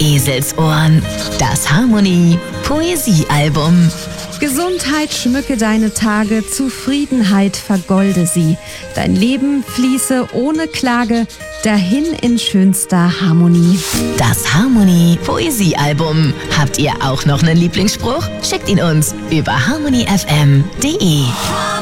Eselsohren. Das Harmonie Poesiealbum. Gesundheit schmücke deine Tage, Zufriedenheit vergolde sie. Dein Leben fließe ohne Klage dahin in schönster Harmonie. Das Harmonie Poesiealbum. Habt ihr auch noch einen Lieblingsspruch? Schickt ihn uns über harmonyfm.de.